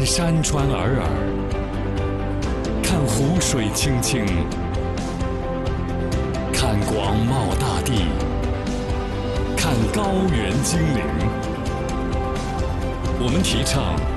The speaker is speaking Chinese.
山川洱洱，看湖水清清，看广袤大地，看高原精灵。我们提倡